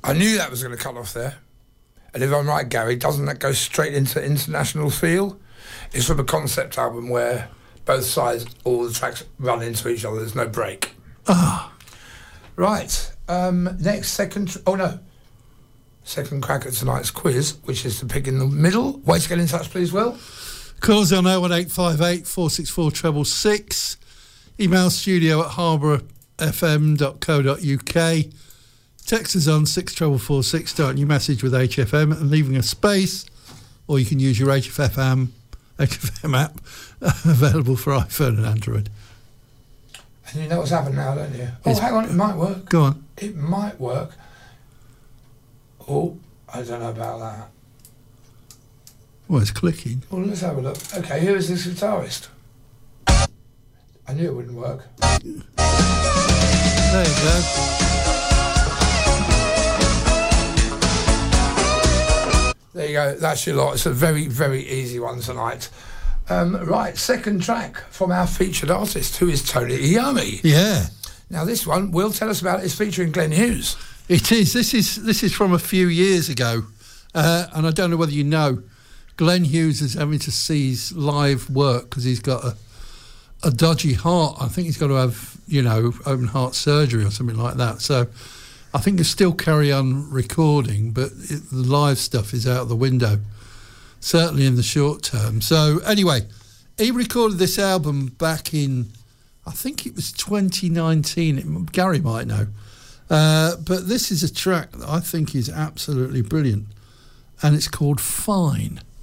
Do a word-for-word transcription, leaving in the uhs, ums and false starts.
I knew that was going to cut off there. And if I'm right, Gary, doesn't that go straight into International Feel? It's from a concept album where both sides, all the tracks run into each other. There's no break. Ah. Right. Um, next, second... Tr- oh, no. Second crack at tonight's quiz, which is to pick in the middle. Way to get in touch, please, Will. Call us on oh one eight five eight, four six four, six six six. Email studio at harborough f m dot co dot u k. Text us on six four four six, starting your message with H F M and leaving a space, or you can use your H F M, H F M app, available for iPhone and Android. And you know what's happened now, don't you? Oh, It's, hang on, it might work. Go on. It might work. Oh, I don't know about that. Well, it's clicking. Well, let's have a look. Okay, who is this guitarist? I knew it wouldn't work. There you go. There you go. That's your lot. It's a very, very easy one tonight. Um, right, second track from our featured artist, who is Tony Iommi. Yeah. Now, this one, Will tell us about it, is featuring Glenn Hughes. It is. This is this is from a few years ago, uh, and I don't know whether you know, Glenn Hughes is having to cease live work because he's got a a dodgy heart. I think he's got to have, you know, open heart surgery or something like that. So I think he'll still carry on recording, but it, the live stuff is out the window, certainly in the short term. So anyway, he recorded this album back in, I think it was twenty nineteen. It, Gary might know. Uh, but this is a track that I think is absolutely brilliant, and it's called Fine.